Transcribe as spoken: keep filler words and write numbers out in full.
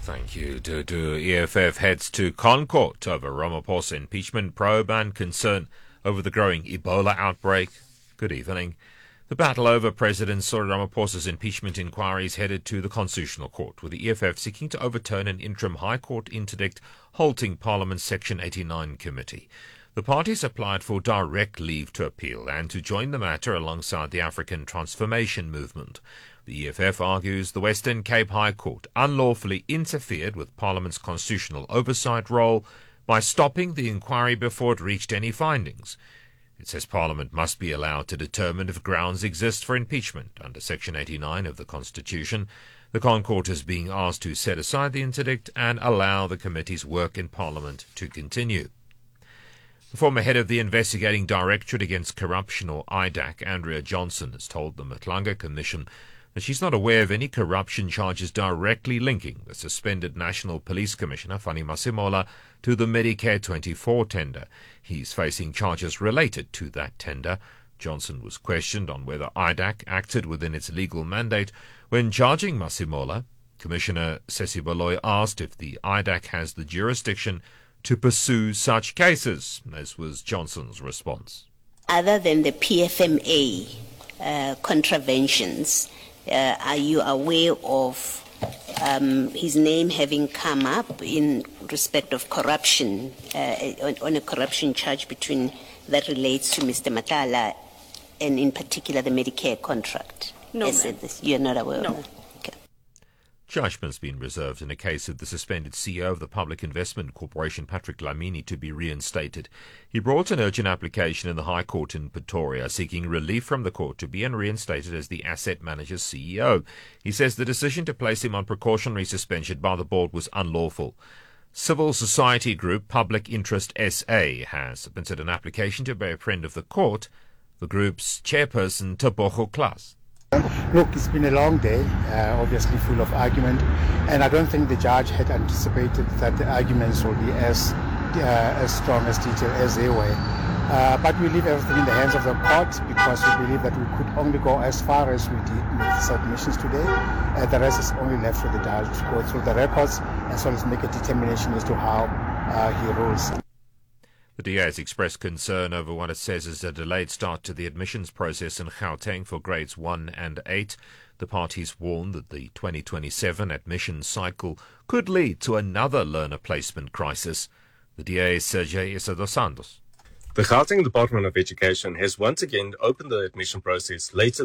Thank you, Dudu. E F F heads to Concourt over Ramaphosa impeachment probe and concern over the growing Ebola outbreak. Good evening. The battle over President Cyril Ramaphosa's impeachment inquiry is headed to the Constitutional Court, with the E F F seeking to overturn an interim High Court interdict halting Parliament's Section eighty-nine committee. The parties applied for direct leave to appeal and to join the matter alongside the African Transformation Movement. The E F F argues the Western Cape High Court unlawfully interfered with Parliament's constitutional oversight role by stopping the inquiry before it reached any findings. It says Parliament must be allowed to determine if grounds exist for impeachment under Section eighty-nine of the Constitution. The Concourt is being asked to set aside the interdict and allow the committee's work in Parliament to continue. The former head of the Investigating Directorate Against Corruption, or I D A C, Andrea Johnson, has told the Matlanga Commission that she's not aware of any corruption charges directly linking the suspended National Police Commissioner, Fanny Masemola, to the Medicare twenty-four tender. He's facing charges related to that tender. Johnson was questioned on whether I D A C acted within its legal mandate when charging Masemola. Commissioner Sesi Baloyi asked if the I D A C has the jurisdiction to pursue such cases, as was Johnson's response. Other than the P F M A uh, contraventions, uh, are you aware of um, his name having come up in respect of corruption, uh, on, on a corruption charge between that relates to Mister Matala and in particular the Medicare contract? No, yes, ma'am. This, you're not aware no. of that? Judgment's been reserved in a case of the suspended C E O of the Public Investment Corporation, Patrick Dlamini, to be reinstated. He brought an urgent application in the High Court in Pretoria seeking relief from the court to be reinstated as the asset manager's C E O. He says the decision to place him on precautionary suspension by the board was unlawful. Civil society group Public Interest S A has submitted an application to be a friend of the court. The group's chairperson, Tebogo Klaas. Look, it's been a long day, uh, obviously full of argument, and I don't think the judge had anticipated that the arguments will be as uh, as strong, as detailed as they were. Uh, but we leave everything in the hands of the court because we believe that we could only go as far as we did with the submissions today. Uh, the rest is only left for the judge to go through the records as well as make a determination as to how uh, he rules. The D A has expressed concern over what it says is a delayed start to the admissions process in Gauteng for grades one and eight. The parties warn that the twenty twenty-seven admissions cycle could lead to another learner placement crisis. The D A's Sergey Issa dos Santos. The Gauteng Department of Education has once again opened the admission process later